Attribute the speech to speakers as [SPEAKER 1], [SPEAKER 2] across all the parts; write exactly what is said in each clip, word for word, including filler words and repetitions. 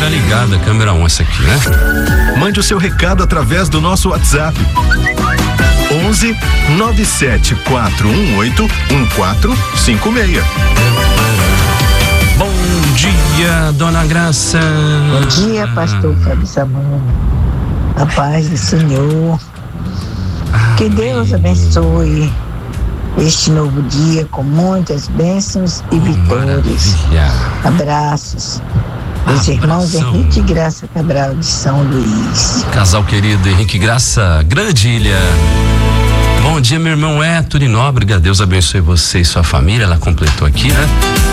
[SPEAKER 1] ligada, a câmera um essa aqui, né?
[SPEAKER 2] Mande o seu recado através do nosso WhatsApp. onze nove sete quatro um oito um quatro cinco seis.
[SPEAKER 1] Bom dia, dona Graça.
[SPEAKER 3] Bom dia, pastor Fábio Samano. A paz do Senhor. Que Deus abençoe este novo dia com muitas bênçãos e vitórias.
[SPEAKER 1] Maravilha.
[SPEAKER 3] Abraços. Os irmãos
[SPEAKER 1] Abração.
[SPEAKER 3] Henrique e Graça Cabral de São Luís.
[SPEAKER 1] Casal querido, Henrique e Graça, Grande Ilha. Bom dia, meu irmão Héctor Nóbrega. Deus abençoe você e sua família. Ela completou aqui, né?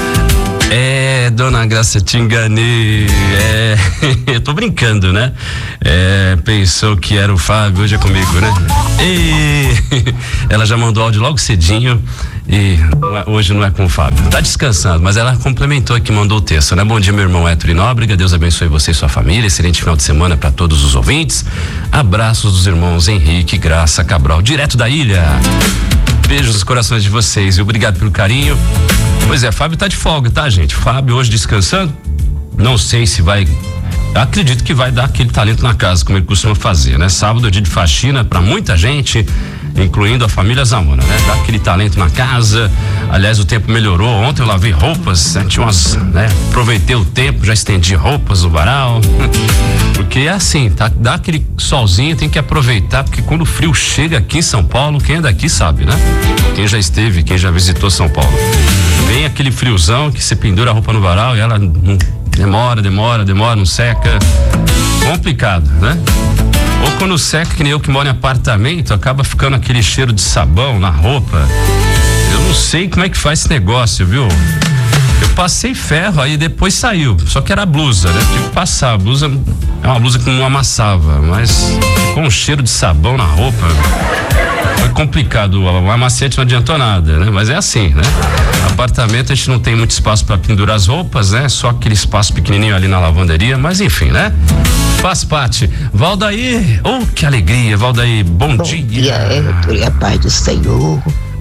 [SPEAKER 1] É, dona Graça, te enganei. É, eu tô brincando, né? É, pensou que era o Fábio, hoje é comigo, né? E ela já mandou áudio logo cedinho e hoje não é com o Fábio. Tá descansando, mas ela complementou aqui, mandou o texto, né? Bom dia, meu irmão Héctor Nóbrega. Deus abençoe você e sua família. Excelente final de semana para todos os ouvintes. Abraços dos irmãos Henrique e Graça Cabral, direto da ilha. Beijos nos corações de vocês e obrigado pelo carinho. Pois é, Fábio tá de folga, tá, gente? Fábio hoje descansando. Não sei se vai. Acredito que vai dar aquele talento na casa, como ele costuma fazer, né? Sábado é dia de faxina pra muita gente, incluindo a família Zamora, né? Dá aquele talento na casa. Aliás, o tempo melhorou. Ontem eu lavei roupas, né? Tinha umas, né? Aproveitei o tempo, já estendi roupas no varal. Porque é assim, tá? Dá aquele solzinho, tem que aproveitar, porque quando o frio chega aqui em São Paulo, quem é daqui sabe, né? Quem já esteve, quem já visitou São Paulo. Vem aquele friozão que você pendura a roupa no varal e ela não demora, demora, demora, não seca. Complicado, né? Ou quando seca, que nem eu que moro em apartamento, acaba ficando aquele cheiro de sabão na roupa. Eu não sei como é que faz esse negócio, viu? Eu passei ferro, aí depois saiu. Só que era a blusa, né? Tive que passar. A blusa é uma blusa que não amassava, mas ficou um cheiro de sabão na roupa. Foi complicado. O amacete não adiantou nada, né? Mas é assim, né? Apartamento a gente não tem muito espaço para pendurar as roupas, né? Só aquele espaço pequenininho ali na lavanderia, mas enfim, né? Faz parte. Valdair, oh, que alegria, Valdair, bom,
[SPEAKER 3] Bom
[SPEAKER 1] dia.
[SPEAKER 3] dia, Héctor, e a paz do Senhor.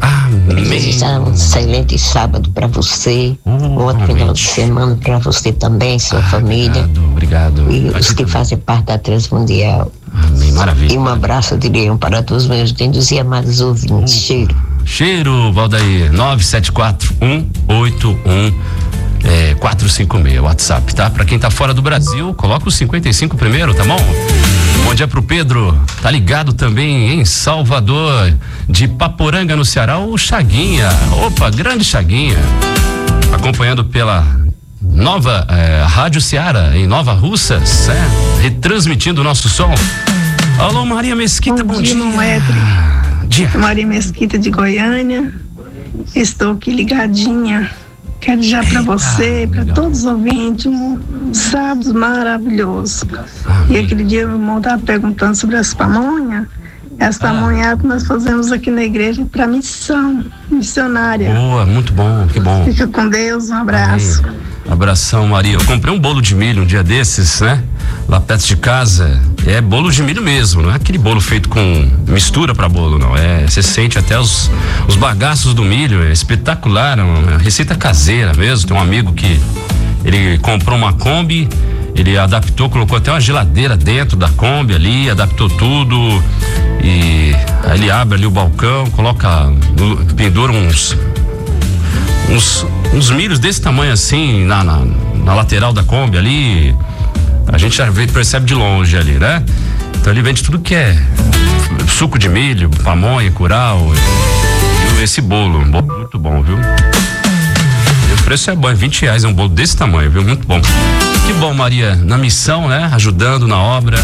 [SPEAKER 3] Desejar um excelente sábado para você,
[SPEAKER 1] Oh,
[SPEAKER 3] um outro final de semana para você também, sua
[SPEAKER 1] ah,
[SPEAKER 3] família.
[SPEAKER 1] Obrigado, obrigado.
[SPEAKER 3] E os que
[SPEAKER 1] também.
[SPEAKER 3] fazem parte da Transmundial.
[SPEAKER 1] Amém, maravilha.
[SPEAKER 3] E um abraço de leão para todos os meus lindos e amados ouvintes. Cheiro.
[SPEAKER 1] Cheiro, Valdair, nove sete quatro um oito um é, quatro cinco seis, WhatsApp, tá? Pra quem tá fora do Brasil, coloca o cinquenta e cinco primeiro, tá bom? Bom dia pro Pedro, tá ligado também em Salvador, de Paporanga, no Ceará, o Chaguinha. Opa, grande Chaguinha. Acompanhando pela nova eh, Rádio Ceará, em Nova Russas, é, retransmitindo o nosso som. Alô, Maria Mesquita, bom,
[SPEAKER 4] Bom
[SPEAKER 1] dia.
[SPEAKER 4] dia, irmão Héctor.
[SPEAKER 1] Dia.
[SPEAKER 4] Maria Mesquita de Goiânia. Estou aqui ligadinha. Quero já para você, para todos os ouvintes, um sábado maravilhoso. E aquele dia o irmão estava perguntando sobre as pamonhas. As pamonhadas que nós fazemos aqui na igreja para missão, missionária.
[SPEAKER 1] Boa, muito bom, que bom.
[SPEAKER 4] Fica com Deus, um abraço.
[SPEAKER 1] Amém. Abração, Maria. Eu comprei um bolo de milho um dia desses, né? Lá perto de casa. É bolo de milho mesmo, não é aquele bolo feito com mistura para bolo, não. É, você sente até os, os bagaços do milho, é espetacular, é uma receita caseira mesmo. Tem um amigo que ele comprou uma Kombi, ele adaptou, colocou até uma geladeira dentro da Kombi ali, adaptou tudo e aí ele abre ali o balcão, coloca, pendura uns uns, uns milhos desse tamanho assim na, na, na lateral da Kombi ali, a gente já vê, percebe de longe ali, né? Então ele vende tudo que é suco de milho, pamonha, curau e, e esse bolo, um bolo muito bom, viu? E o preço é bom, é vinte reais, é um bolo desse tamanho, viu? Muito bom. Que bom, Maria, na missão, né? Ajudando na obra.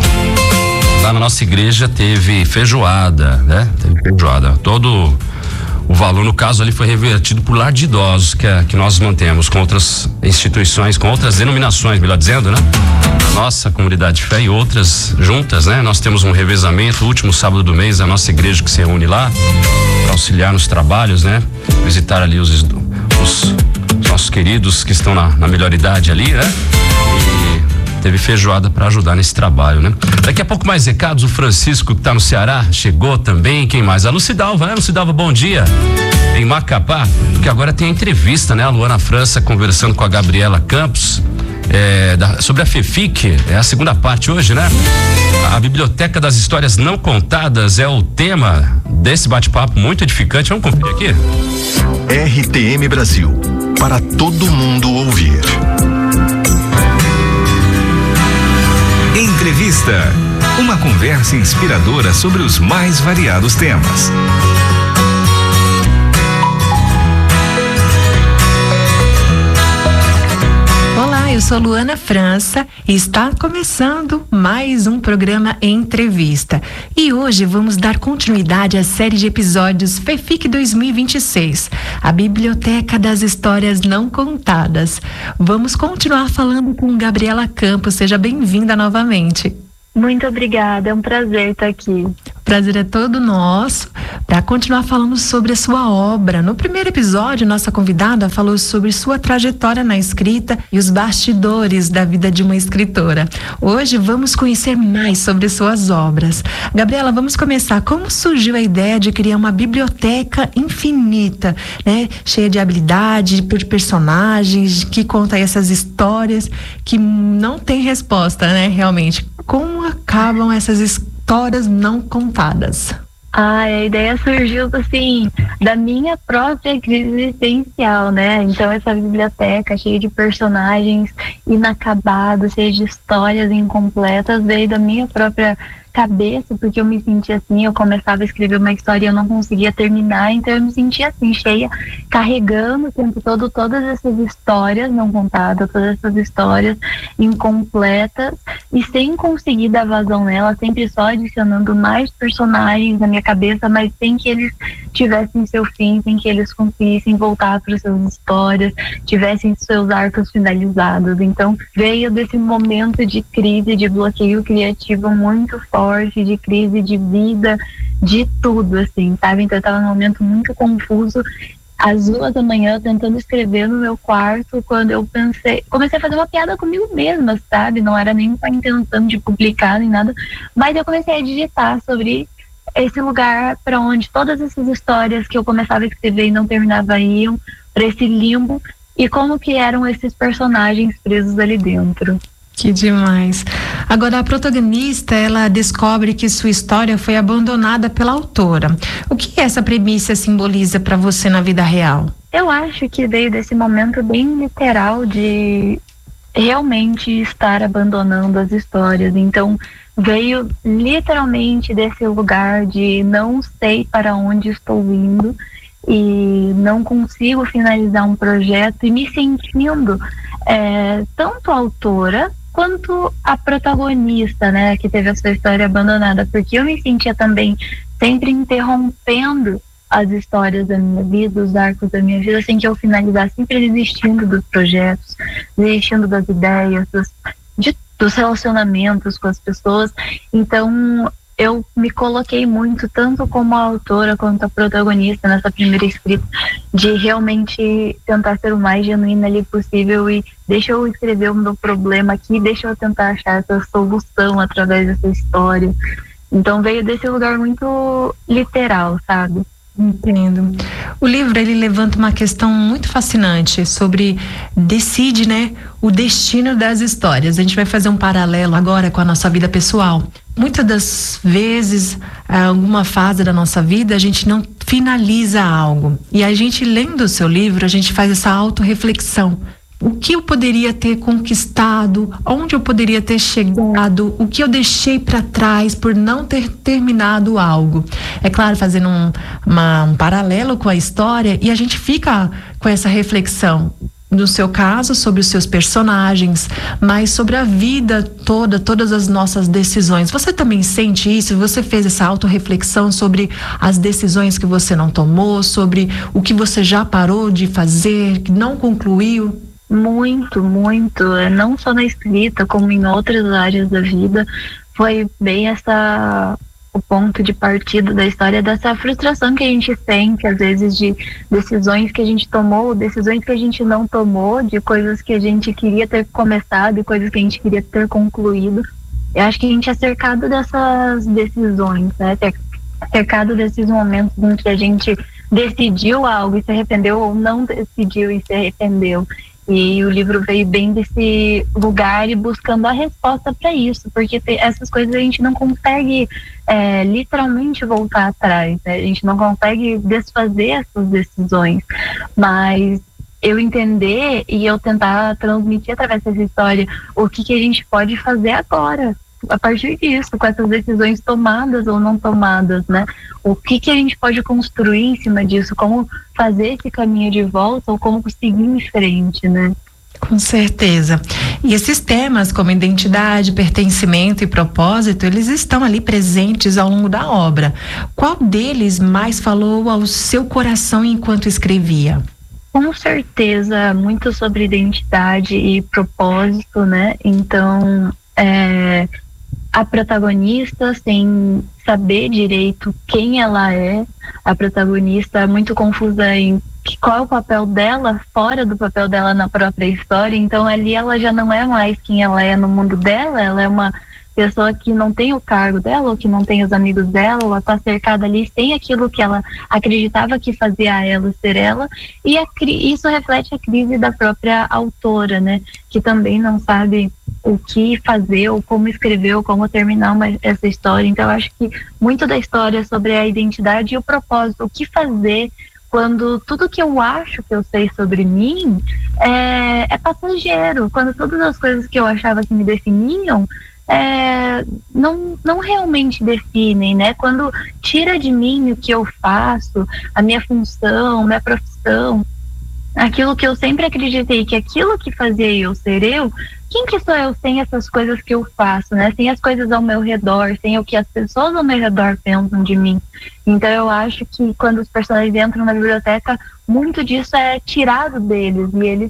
[SPEAKER 1] Lá na nossa igreja teve feijoada, né? Teve feijoada. Todo o valor, no caso ali, foi revertido por lar de idosos, que, é, que nós mantemos com outras instituições, com outras denominações, melhor dizendo, né? A nossa comunidade de fé e outras juntas, né? Nós temos um revezamento, o último sábado do mês, a nossa igreja que se reúne lá para auxiliar nos trabalhos, né? Visitar ali os, os nossos queridos que estão na, na melhor idade ali, né? E teve feijoada para ajudar nesse trabalho, né? Daqui a pouco mais recados, o Francisco que tá no Ceará chegou também, quem mais? A Lucidalva, né? Lucidalva, bom dia. Em Macapá, porque agora tem a entrevista, né? A Luana França conversando com a Gabriela Campos é, da, sobre a FEFIC, é a segunda parte hoje, né? A Biblioteca das Histórias Não Contadas é o tema desse bate-papo muito edificante. Vamos conferir aqui?
[SPEAKER 2] R T M Brasil, para todo mundo ouvir.
[SPEAKER 5] Entrevista, uma conversa inspiradora sobre os mais variados temas.
[SPEAKER 6] Eu sou Luana França e está começando mais um programa Entrevista. E hoje vamos dar continuidade à série de episódios FEFIC dois mil e vinte e seis, a Biblioteca das Histórias Não Contadas. Vamos continuar falando com Gabriela Campos. Seja bem-vinda novamente.
[SPEAKER 7] Muito obrigada, é um prazer estar aqui.
[SPEAKER 6] O prazer é todo nosso para continuar falando sobre a sua obra. No primeiro episódio, nossa convidada falou sobre sua trajetória na escrita e os bastidores da vida de uma escritora. Hoje vamos conhecer mais sobre suas obras. Gabriela, vamos começar. Como surgiu a ideia de criar uma biblioteca infinita, né? Cheia de habilidade, de personagens, que conta essas histórias que não tem resposta, né? Realmente. Como acabam essas histórias não contadas?
[SPEAKER 7] Ah, a ideia surgiu, assim, da minha própria crise existencial, né? Então, essa biblioteca cheia de personagens inacabados, cheia de histórias incompletas, veio da minha própria cabeça, porque eu me sentia assim, eu começava a escrever uma história e eu não conseguia terminar, então eu me sentia assim, cheia, carregando o tempo todo todas essas histórias não contadas, todas essas histórias incompletas, e sem conseguir dar vazão nela, sempre só adicionando mais personagens na minha cabeça, mas sem que eles tivessem seu fim, sem que eles conseguissem voltar para suas histórias, tivessem seus arcos finalizados. Então veio desse momento de crise, de bloqueio criativo muito forte, de crise de vida, de tudo, assim, sabe? Então eu tava num momento muito confuso, às duas da manhã, tentando escrever no meu quarto, quando eu pensei, comecei a fazer uma piada comigo mesma, sabe? Não era nem com a intenção de publicar nem nada, mas eu comecei a digitar sobre esse lugar para onde todas essas histórias que eu começava a escrever e não terminava iam, para esse limbo, e como que eram esses personagens presos ali dentro.
[SPEAKER 6] Que demais. Agora, a protagonista, ela descobre que sua história foi abandonada pela autora. O que essa premissa simboliza para você na vida real?
[SPEAKER 7] Eu acho que veio desse momento bem literal de realmente estar abandonando as histórias. Então, veio literalmente desse lugar de não sei para onde estou indo e não consigo finalizar um projeto, e me sentindo é, tanto autora quanto a protagonista, né, que teve a sua história abandonada, porque eu me sentia também sempre interrompendo as histórias da minha vida, os arcos da minha vida, sem que eu finalizasse, sempre desistindo dos projetos, desistindo das ideias, dos, de, dos relacionamentos com as pessoas. Então eu me coloquei muito, tanto como a autora quanto a protagonista nessa primeira escrita, de realmente tentar ser o mais genuína ali possível, e deixa eu escrever o meu problema aqui, deixa eu tentar achar essa solução através dessa história. Então veio desse lugar muito literal, sabe?
[SPEAKER 6] Entendo. O livro, ele levanta uma questão muito fascinante sobre, decide, né, o destino das histórias. A gente vai fazer um paralelo agora com a nossa vida pessoal. Muitas das vezes, alguma fase da nossa vida, a gente não finaliza algo. E a gente, lendo o seu livro, a gente faz essa autorreflexão. O que eu poderia ter conquistado? Onde eu poderia ter chegado? O que eu deixei para trás por não ter terminado algo? É claro, fazendo um, uma, um paralelo com a história, e a gente fica com essa reflexão. No seu caso, sobre os seus personagens, mas sobre a vida toda, todas as nossas decisões. Você também sente isso? Você fez essa autorreflexão sobre as decisões que você não tomou, sobre o que você já parou de fazer, que não concluiu?
[SPEAKER 7] Muito, muito. Não só na escrita, como em outras áreas da vida. Foi bem essa... o ponto de partida da história, dessa frustração que a gente sente, às vezes, de decisões que a gente tomou, decisões que a gente não tomou, de coisas que a gente queria ter começado e coisas que a gente queria ter concluído. Eu acho que a gente é cercado dessas decisões, né? Cercado desses momentos em que a gente decidiu algo e se arrependeu, ou não decidiu e se arrependeu. E o livro veio bem desse lugar e buscando a resposta para isso, porque te, essas coisas a gente não consegue é, literalmente voltar atrás, né? A gente não consegue desfazer essas decisões, mas eu entender e eu tentar transmitir através dessa história o que, que a gente pode fazer agora, a partir disso, com essas decisões tomadas ou não tomadas, né? O que que a gente pode construir em cima disso, como fazer esse caminho de volta ou como seguir em frente, né?
[SPEAKER 6] Com certeza. E esses temas como identidade, pertencimento e propósito, eles estão ali presentes ao longo da obra. Qual deles mais falou ao seu coração enquanto escrevia?
[SPEAKER 7] Com certeza, muito sobre identidade e propósito, né? Então, é... a protagonista, sem saber direito quem ela é, a protagonista é muito confusa em qual é o papel dela fora do papel dela na própria história. Então ali ela já não é mais quem ela é no mundo dela, ela é uma pessoa que não tem o cargo dela, ou que não tem os amigos dela, ela está cercada ali sem aquilo que ela acreditava que fazia ela ser ela, e a, isso reflete a crise da própria autora, né, que também não sabe o que fazer, ou como escrever, ou como terminar uma, essa história. Então eu acho que muito da história é sobre a identidade e o propósito, o que fazer quando tudo que eu acho que eu sei sobre mim é, é passageiro, quando todas as coisas que eu achava que me definiam É, não, não realmente definem, né? Quando tira de mim o que eu faço, a minha função, minha profissão, aquilo que eu sempre acreditei que aquilo que fazia eu ser eu, quem que sou eu sem essas coisas que eu faço, né? Sem as coisas ao meu redor, sem o que as pessoas ao meu redor pensam de mim. Então eu acho que quando os personagens entram na biblioteca, muito disso é tirado deles, e eles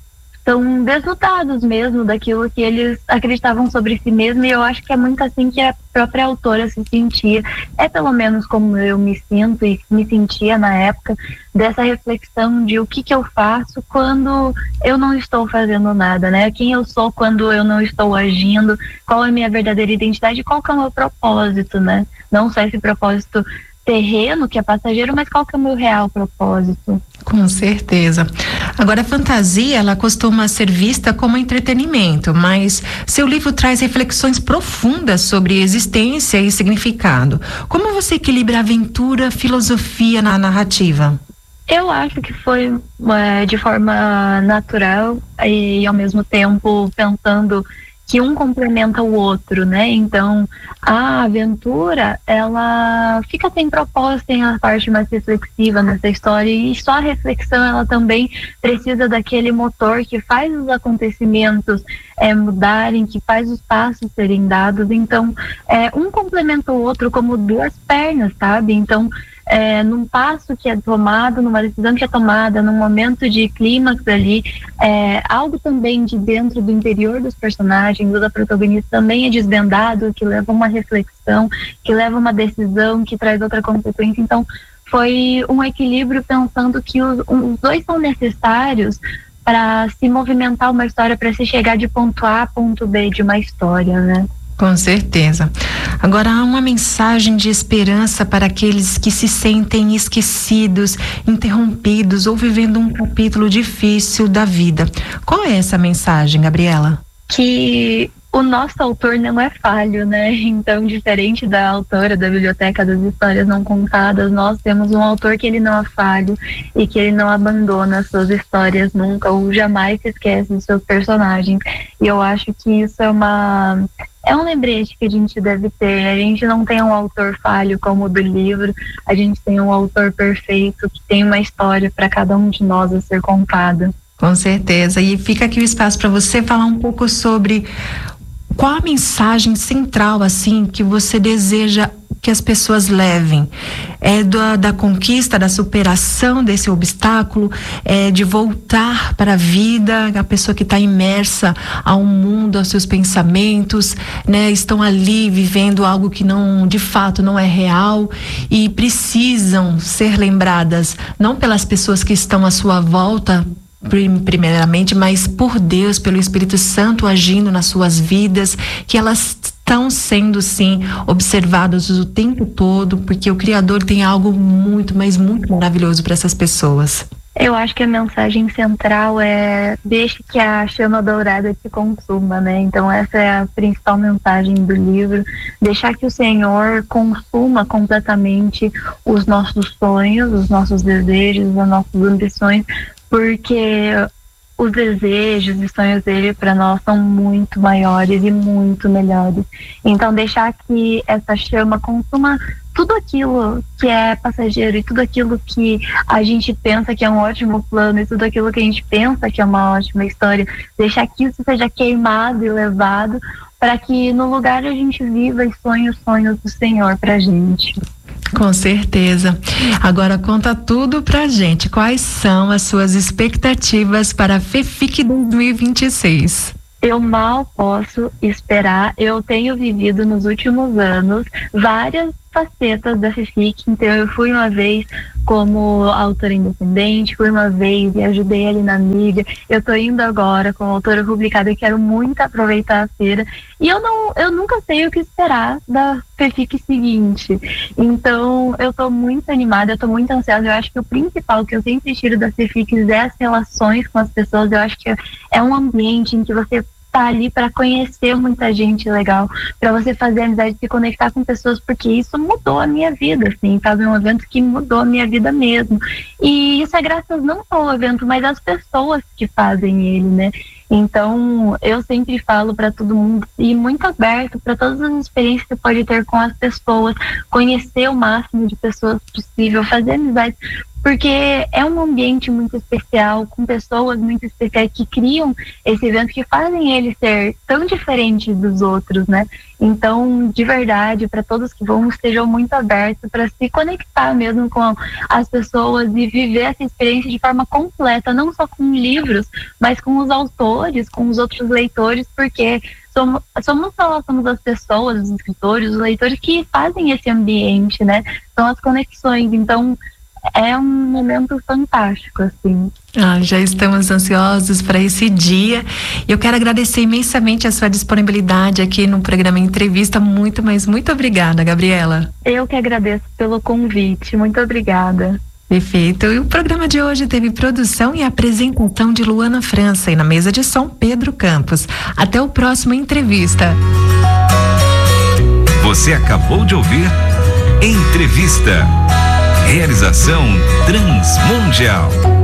[SPEAKER 7] são desnudados mesmo daquilo que eles acreditavam sobre si mesmos, e eu acho que é muito assim que a própria autora se sentia. É pelo menos como eu me sinto e me sentia na época, dessa reflexão de o que que eu faço quando eu não estou fazendo nada, né? Quem eu sou quando eu não estou agindo, qual é a minha verdadeira identidade, qual que é o meu propósito, né? Não só esse propósito terreno, que é passageiro, mas qual que é o meu real propósito?
[SPEAKER 6] Com certeza. Agora, a fantasia, ela costuma ser vista como entretenimento, mas seu livro traz reflexões profundas sobre existência e significado. Como você equilibra aventura, filosofia na narrativa?
[SPEAKER 7] Eu acho que foi é, de forma natural e, ao mesmo tempo, pensando que um complementa o outro, né? Então, a aventura, ela fica sem propósito, tem a parte mais reflexiva nessa história, e só a reflexão, ela também precisa daquele motor que faz os acontecimentos é, mudarem, que faz os passos serem dados. Então, é, um complementa o outro como duas pernas, sabe? Então, É, num passo que é tomado, numa decisão que é tomada, num momento de clímax ali, é, algo também de dentro do interior dos personagens, ou da protagonista, também é desvendado, que leva uma reflexão, que leva uma decisão, que traz outra consequência. Então, foi um equilíbrio pensando que os, os dois são necessários para se movimentar uma história, para se chegar de ponto A a ponto B de uma história, né?
[SPEAKER 6] Com certeza. Agora, há uma mensagem de esperança para aqueles que se sentem esquecidos, interrompidos ou vivendo um capítulo difícil da vida. Qual é essa mensagem, Gabriela?
[SPEAKER 7] Que o nosso autor não é falho, né? Então, diferente da autora da Biblioteca das Histórias Não Contadas, nós temos um autor que ele não é falho e que ele não abandona suas histórias nunca, ou jamais se esquece dos seus personagens. E eu acho que isso é uma... é um lembrete que a gente deve ter. A gente não tem um autor falho como o do livro, a gente tem um autor perfeito que tem uma história para cada um de nós a ser contada.
[SPEAKER 6] Com certeza. E fica aqui o espaço para você falar um pouco sobre qual a mensagem central, assim, que você deseja que as pessoas levem. É da, da conquista, da superação desse obstáculo, é de voltar para a vida, a pessoa que está imersa ao mundo, aos seus pensamentos, né? Estão ali vivendo algo que não, de fato, não é real, e precisam ser lembradas, não pelas pessoas que estão à sua volta, primeiramente, mas por Deus, pelo Espírito Santo agindo nas suas vidas, que elas estão sendo, sim, observadas o tempo todo, porque o Criador tem algo muito, mas muito maravilhoso para essas pessoas.
[SPEAKER 7] Eu acho que a mensagem central é: deixe que a chama dourada te consuma, né? Então essa é a principal mensagem do livro, deixar que o Senhor consuma completamente os nossos sonhos, os nossos desejos, as nossas ambições, porque os desejos e sonhos dele para nós são muito maiores e muito melhores. Então deixar que essa chama consuma tudo aquilo que é passageiro e tudo aquilo que a gente pensa que é um ótimo plano e tudo aquilo que a gente pensa que é uma ótima história, deixar que isso seja queimado e levado para que no lugar a gente viva e sonhe os sonhos do Senhor pra gente.
[SPEAKER 6] Com certeza. Agora conta tudo pra gente. Quais são as suas expectativas para a FEFIC dois mil e vinte e seis?
[SPEAKER 7] Eu mal posso esperar. Eu tenho vivido nos últimos anos várias facetas da FEFIC. Então eu fui uma vez como autora independente, fui uma vez e ajudei ali na mídia. Eu tô indo agora como autora publicada e quero muito aproveitar a feira. E eu não, eu nunca sei o que esperar da FEFIC seguinte. Então eu tô muito animada, eu tô muito ansiosa. Eu acho que o principal que eu sempre tiro da FEFIC é as relações com as pessoas. Eu acho que é um ambiente em que você tá ali para conhecer muita gente legal, para você fazer amizade, se conectar com pessoas, porque isso mudou a minha vida, assim, sabe? Um evento que mudou a minha vida mesmo. E isso é graças não só ao evento, mas às pessoas que fazem ele, né? Então, eu sempre falo para todo mundo ir muito aberto para todas as experiências que você pode ter com as pessoas, conhecer o máximo de pessoas possível, fazer amizade, porque é um ambiente muito especial, com pessoas muito especiais que criam esse evento, que fazem ele ser tão diferente dos outros, né? Então, de verdade, para todos que vão, estejam muito abertos para se conectar mesmo com as pessoas e viver essa experiência de forma completa, não só com livros, mas com os autores, com os outros leitores, porque somos, somos nós, somos as pessoas, os escritores, os leitores que fazem esse ambiente, né? São as conexões. Então, é um momento fantástico, assim.
[SPEAKER 6] Ah, já estamos ansiosos para esse dia. Eu quero agradecer imensamente a sua disponibilidade aqui no programa Entrevista. Muito, mas muito obrigada, Gabriela.
[SPEAKER 7] Eu que agradeço pelo convite. Muito obrigada.
[SPEAKER 6] Perfeito. E o programa de hoje teve produção e apresentação de Luana França e na mesa de som Pedro Campos. Até o próximo Entrevista.
[SPEAKER 5] Você acabou de ouvir Entrevista. Realização Transmundial.